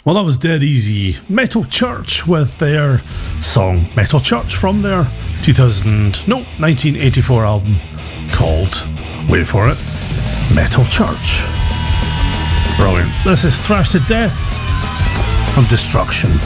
Well, that was dead easy. Metal Church with their song Metal Church from their 1984 album called, wait for it, Metal Church. Brilliant. This is Thrash to Death from Destruction.